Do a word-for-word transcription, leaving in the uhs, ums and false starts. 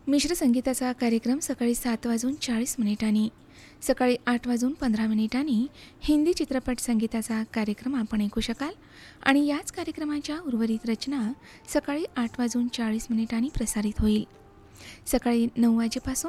मिश्र संगीताचा कार्यक्रम सकाळी सात वाजून चाळीस मिनिटांनी, सकाळी आठ वाजून पंधरा मिनिटांनी हिंदी चित्रपट संगीताचा कार्यक्रम आपण ऐकू शकाल आणि याच कार्यक्रमाच्या उर्वरित रचना सकाळी आठ वाजून चाळीस मिनिटांनी प्रसारित होईल. सकाळी नऊ वाजेपासून